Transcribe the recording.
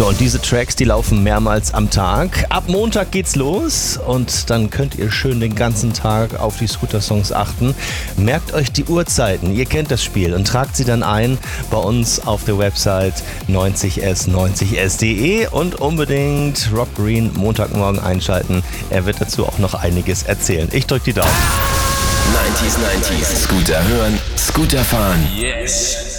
So, und diese Tracks, die laufen mehrmals am Tag. Ab Montag geht's los und dann könnt ihr schön den ganzen Tag auf die Scooter-Songs achten. Merkt euch die Uhrzeiten, ihr kennt das Spiel und tragt sie dann ein bei uns auf der Website 90s90s.de und unbedingt Rob Green Montagmorgen einschalten. Er wird dazu auch noch einiges erzählen. Ich drück die Daumen. 90s, Scooter hören, Scooter fahren. Yes.